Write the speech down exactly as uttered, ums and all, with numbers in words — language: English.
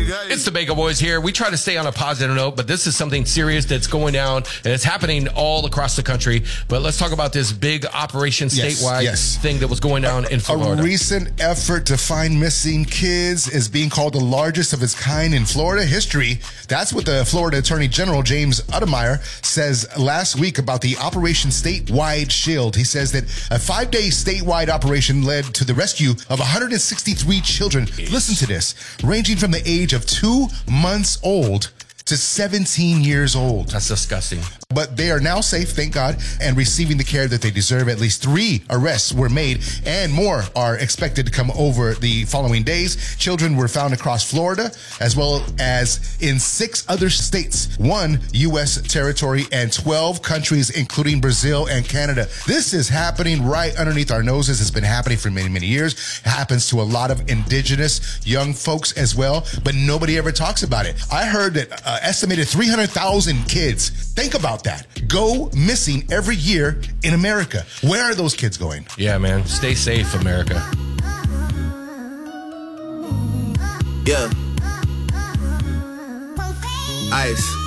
It's the Bagel Boys here. We try to stay on a positive note, but this is something serious that's going down, and it's happening all across the country. But let's talk about this big Operation Yes, Statewide yes. thing that was going down in Florida. A recent effort to find missing kids is being called the largest of its kind in Florida history. That's what the Florida Attorney General, James Uttermeyer, says last week about the Operation Statewide Shield. He says that a five-day statewide operation led to the rescue of one hundred sixty-three children. Listen to this, ranging from the age of two months old to seventeen years old. That's disgusting. But they are now safe, thank God, and receiving the care that they deserve. At least three arrests were made, and more are expected to come over the following days. Children were found across Florida, as well as in six other states, one U S territory, and twelve countries, including Brazil and Canada. This is happening right underneath our noses. It's been happening for many, many years. It happens to a lot of indigenous young folks as well, but nobody ever talks about it. I heard that uh, estimated three hundred thousand kids, think about that, go missing every year in America. Where are those kids going? Yeah, man. Stay safe, America. Yeah. Ice.